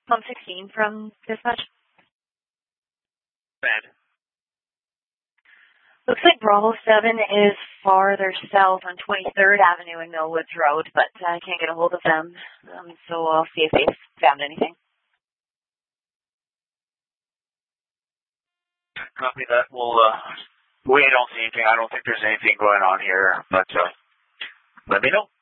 Pump 16 from dispatch. Bad. Looks like Bravo 7 is farther south on 23rd Avenue and Millwoods Road, but I can't get a hold of them, so I'll see if they've found anything. Copy that. We don't see anything. I don't think there's anything going on here, but let me know.